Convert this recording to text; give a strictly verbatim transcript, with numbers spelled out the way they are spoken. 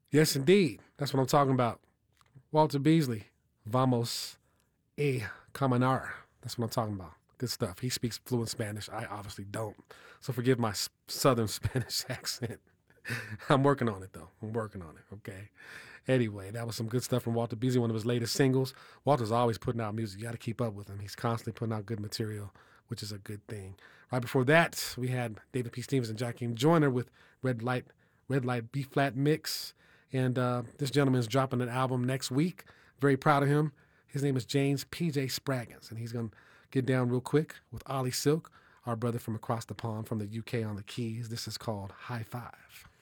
Yes, indeed. That's what I'm talking about. Walter Beasley, Vamos a Caminar. That's what I'm talking about. Good stuff. He speaks fluent Spanish. I obviously don't. So forgive my southern Spanish accent. I'm working on it, though. I'm working on it, okay? Anyway, that was some good stuff from Walter Beasley, one of his latest singles. Walter's always putting out music. You got to keep up with him. He's constantly putting out good material, which is a good thing. Right before that, we had David P. Stevens and Jakeem Joyner with Red Light, Red Light B-flat mix. And uh, this gentleman is dropping an album next week. Very proud of him. His name is James P J Spraggins, and he's going to get down real quick with Ollie Silk, our brother from across the pond from the U K on the keys. This is called High Five.